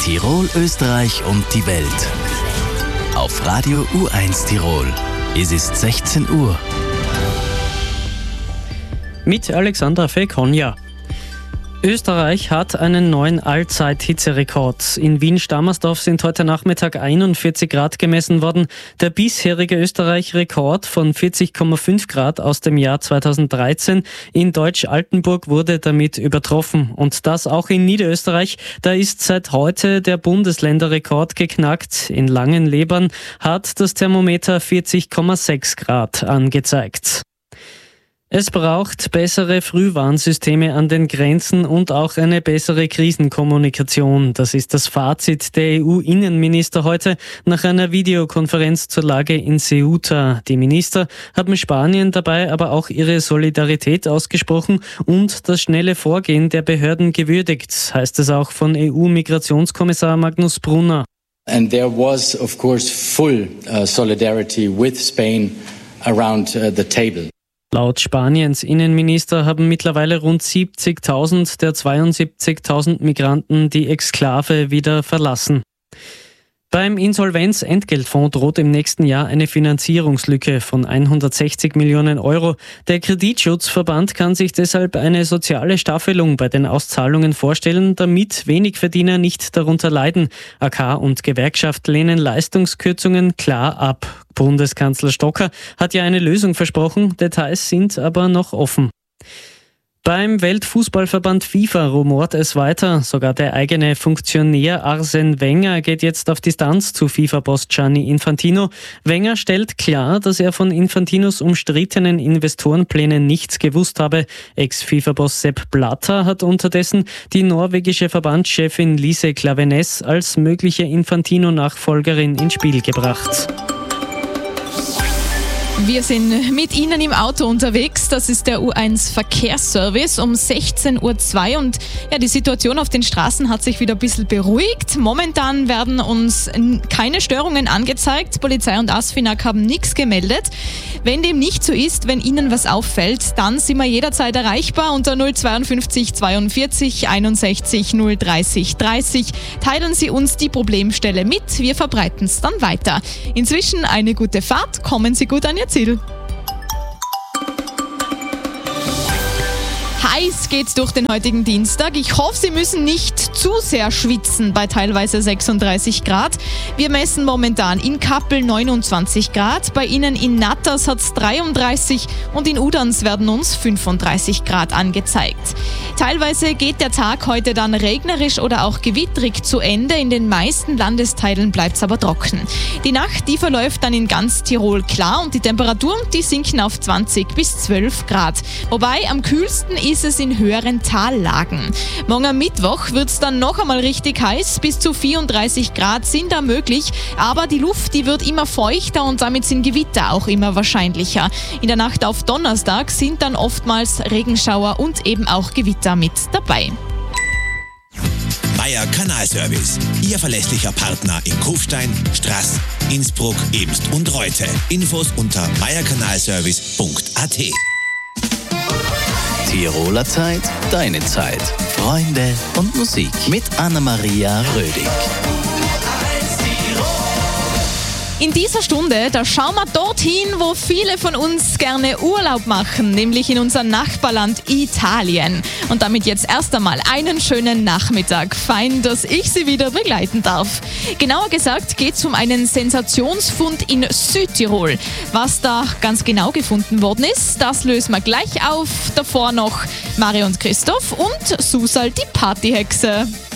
Tirol, Österreich und die Welt. Auf Radio U1 Tirol. Es ist 16 Uhr. Mit Alexandra Fekonja. Österreich hat einen neuen Allzeit-Hitzerekord. In Wien-Stammersdorf sind heute Nachmittag 41 Grad gemessen worden. Der bisherige Österreich-Rekord von 40,5 Grad aus dem Jahr 2013 in Deutsch-Altenburg wurde damit übertroffen. Und das auch in Niederösterreich. Da ist seit heute der Bundesländerrekord geknackt. In Langenlebern hat das Thermometer 40,6 Grad angezeigt. Es braucht bessere Frühwarnsysteme an den Grenzen und auch eine bessere Krisenkommunikation. Das ist das Fazit der EU-Innenminister heute nach einer Videokonferenz zur Lage in Ceuta. Die Minister haben Spanien dabei aber auch ihre Solidarität ausgesprochen und das schnelle Vorgehen der Behörden gewürdigt, heißt es auch von EU-Migrationskommissar Magnus Brunner. And there was, of course, full solidarity with Spain around the table. Laut Spaniens Innenminister haben mittlerweile rund 70.000 der 72.000 Migranten die Exklave wieder verlassen. Beim Insolvenzentgeltfonds droht im nächsten Jahr eine Finanzierungslücke von 160 Millionen Euro. Der Kreditschutzverband kann sich deshalb eine soziale Staffelung bei den Auszahlungen vorstellen, damit Wenigverdiener nicht darunter leiden. AK und Gewerkschaft lehnen Leistungskürzungen klar ab. Bundeskanzler Stocker hat ja eine Lösung versprochen, Details sind aber noch offen. Beim Weltfußballverband FIFA rumort es weiter. Sogar der eigene Funktionär Arsene Wenger geht jetzt auf Distanz zu FIFA-Boss Gianni Infantino. Wenger stellt klar, dass er von Infantinos umstrittenen Investorenplänen nichts gewusst habe. Ex-FIFA-Boss Sepp Blatter hat unterdessen die norwegische Verbandschefin Lise Klaveness als mögliche Infantino-Nachfolgerin ins Spiel gebracht. Wir sind mit Ihnen im Auto unterwegs. Das ist der U1 Verkehrsservice um 16.02 Uhr und ja, die Situation auf den Straßen hat sich wieder ein bisschen beruhigt. Momentan werden uns keine Störungen angezeigt. Polizei und ASFINAG haben nichts gemeldet. Wenn dem nicht so ist, wenn Ihnen was auffällt, dann sind wir jederzeit erreichbar unter 052 42 61 030 30. Teilen Sie uns die Problemstelle mit, wir verbreiten es dann weiter. Inzwischen eine gute Fahrt, kommen Sie gut an Ihr Ziel. Heiß geht's durch den heutigen Dienstag. Ich hoffe, Sie müssen nicht zu sehr schwitzen bei teilweise 36 Grad. Wir messen momentan in Kappel 29 Grad, bei Ihnen in Natters hat's 33 und in Udans werden uns 35 Grad angezeigt. Teilweise geht der Tag heute dann regnerisch oder auch gewittrig zu Ende. In den meisten Landesteilen bleibt's aber trocken. Die Nacht, die verläuft dann in ganz Tirol klar und die Temperaturen, die sinken auf 20 bis 12 Grad. Wobei am kühlsten ist es in höheren Tallagen. Morgen am Mittwoch wird es dann noch einmal richtig heiß, bis zu 34 Grad sind da möglich, aber die Luft, die wird immer feuchter und damit sind Gewitter auch immer wahrscheinlicher. In der Nacht auf Donnerstag sind dann oftmals Regenschauer und eben auch Gewitter mit dabei. Meier Kanalservice, Ihr verlässlicher Partner in Kufstein, Straß, Innsbruck, Ebst und Reute. Infos unter meierkanalservice.at. Tiroler Zeit, deine Zeit. Freunde und Musik mit Anna-Maria Rödig. In dieser Stunde, da schauen wir dorthin, wo viele von uns gerne Urlaub machen, nämlich in unser Nachbarland Italien. Und damit jetzt erst einmal einen schönen Nachmittag. Fein, dass ich Sie wieder begleiten darf. Genauer gesagt geht es um einen Sensationsfund in Südtirol. Was da ganz genau gefunden worden ist, das lösen wir gleich auf. Davor noch Mario und Christoph und Susal, die Partyhexe.